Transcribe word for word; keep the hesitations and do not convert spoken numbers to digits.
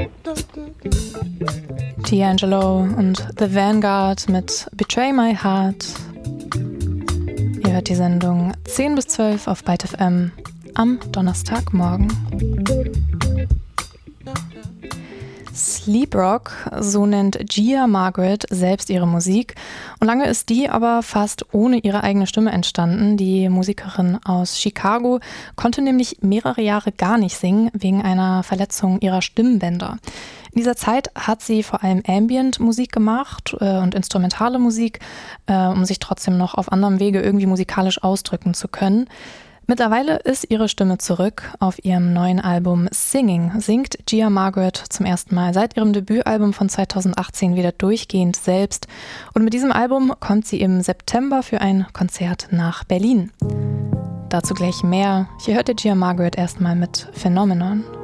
D'Angelo und The Vanguard mit Betray My Heart. Ihr hört die Sendung zehn bis zwölf auf Byte F M am Donnerstagmorgen. Sleep Rock, so nennt Gia Margaret selbst ihre Musik. Und lange ist die aber fast ohne ihre eigene Stimme entstanden. Die Musikerin aus Chicago konnte nämlich mehrere Jahre gar nicht singen, wegen einer Verletzung ihrer Stimmbänder. In dieser Zeit hat sie vor allem Ambient-Musik gemacht äh, und instrumentale Musik, äh, um sich trotzdem noch auf anderem Wege irgendwie musikalisch ausdrücken zu können. Mittlerweile ist ihre Stimme zurück. Auf ihrem neuen Album Singing singt Gia Margaret zum ersten Mal seit ihrem Debütalbum von zweitausendachtzehn wieder durchgehend selbst. Und mit diesem Album kommt sie im September für ein Konzert nach Berlin. Dazu gleich mehr. Hier hört ihr Gia Margaret erstmal mit Phenomenon.